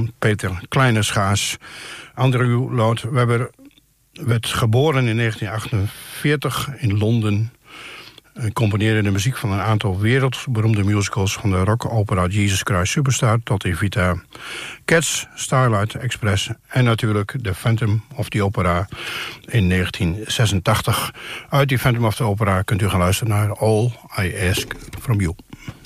van Peter Kleineschaas. Andrew Lloyd Webber werd geboren in 1948 in Londen. Hij componeerde de muziek van een aantal wereldberoemde musicals, van de rockopera Jesus Christ Superstar tot Evita, Cats, Starlight Express en natuurlijk The Phantom of the Opera in 1986. Uit die Phantom of the Opera kunt u gaan luisteren naar All I Ask From You.